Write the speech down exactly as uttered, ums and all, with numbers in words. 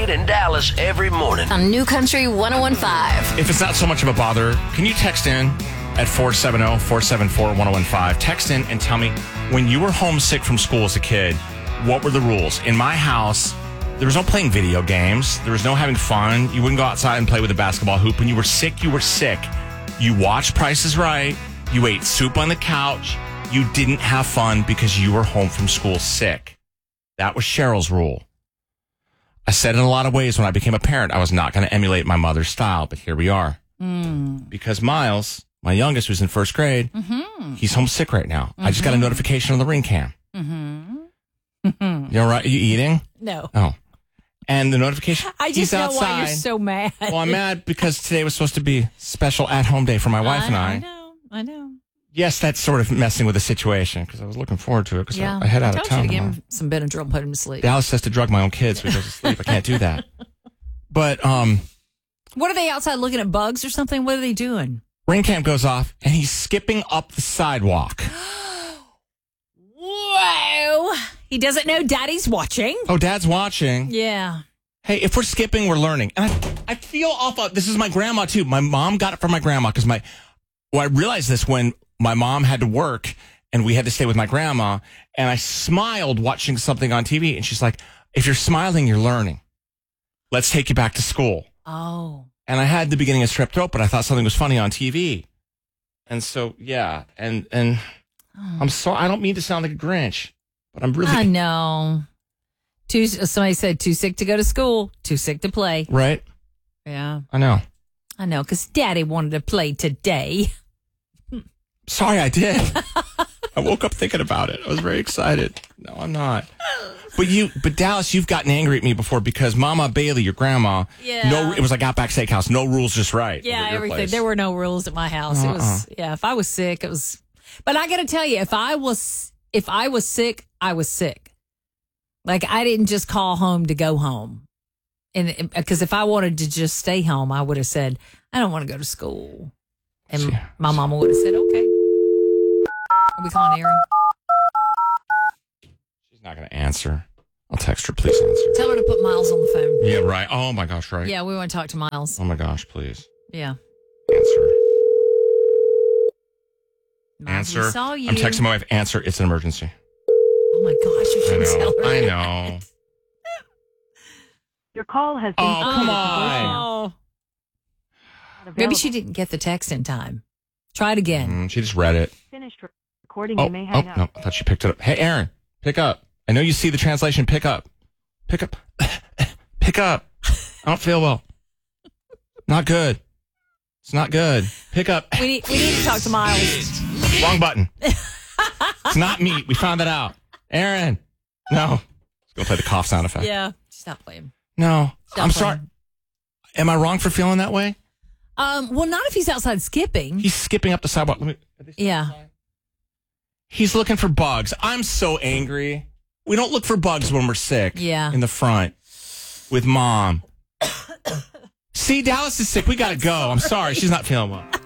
Wade and Dallas every morning. On New Country one oh one five. If it's not so much of a bother, can you text in at four seven zero, four seven four, one oh one five? Text in and tell me, when you were homesick from school as a kid, what were the rules? In my house, there was no playing video games. There was no having fun. You wouldn't go outside and play with a basketball hoop. When you were sick, you were sick. You watched Price is Right. You ate soup on the couch. You didn't have fun because you were home from school sick. That was Cheryl's rule. I said in a lot of ways when I became a parent, I was not going to emulate my mother's style, but here we are. Mm. Because Miles, my youngest, who's in first grade, mm-hmm. he's homesick right now. Mm-hmm. I just got a notification on the Ring Cam. Mm-hmm. You all right? Are you eating? No. Oh. And the notification, I just he's know outside. why you're so mad. Well, I'm mad because today was supposed to be special at-home day for my wife I, and I. I know, I know. Yes, that's sort of messing with the situation because I was looking forward to it because Yeah. I, I head out I of told town you to give tomorrow. him some Benadryl and put him to sleep. Dallas says to drug my own kids so he goes to sleep. I can't do that. But um, What are they outside looking at bugs or something? What are they doing? Ring Cam goes off and he's skipping up the sidewalk. Whoa. He doesn't know Daddy's watching. Oh, Dad's watching. Yeah. Hey, if we're skipping, we're learning. And I, I feel awful. This is my grandma, too. My mom got it from my grandma because my, well, I realized this when my mom had to work and we had to stay with my grandma. And I smiled watching something on T V. And she's like, if you're smiling, you're learning. Let's take you back to school. Oh. And I had the beginning of strep throat, but I thought something was funny on T V. And so, yeah. And, and oh. I'm sorry. I don't mean to sound like a Grinch, but I'm really. I know. Too, somebody said too sick to go to school, too sick to play. Right? Yeah. I know. I know, because Daddy wanted to play today. Sorry, I did. I woke up thinking about it. I was very excited. No, I'm not. But you, but Dallas, you've gotten angry at me before because Mama Bailey, your grandma, Yeah. no, it was like Outback Steakhouse, no rules, just right. Yeah, over at your everything. place. There were no rules at my house. Uh-uh. It was, yeah, if I was sick, it was, but I got to tell you, if I was, if I was sick, I was sick. Like I didn't just call home to go home. And because if I wanted to just stay home, I would have said, I don't want to go to school. And See, my mama would have said, okay. Are we calling Erin? She's not going to answer. I'll text her. Please answer. Tell her to put Miles on the phone. Yeah, right. Oh my gosh, right. Yeah, we want to talk to Miles. Oh my gosh, please Yeah. answer. Miles, we Answer. saw you. I'm texting my wife. Answer. It's an emergency. Oh my gosh, you I should tell know. her. I that. know. Your call has been Oh, come forwarded to on. Oh. voicemail. Maybe she didn't get the text in time. Try it again. Mm, she just read it. Finished recording. Oh, You may oh hang up. no! I thought she picked it up. Hey, Aaron, pick up. I know you see the translation. Pick up. Pick up. Pick up. I don't feel well. Not good. It's not good. Pick up. We need, we need to talk to Miles. Wrong button. It's not meat. We found that out. Aaron. No. Let's go play the cough sound effect. Yeah. Stop playing. No. Stop I'm playing. sorry. Am I wrong for feeling that way? Um, well, not if he's outside skipping. He's skipping up the sidewalk. Let me, Yeah. He's looking for bugs. I'm so angry. We don't look for bugs when we're sick. Yeah. In the front with mom. See, Dallas is sick. We got to go. I'm sorry. She's not feeling well.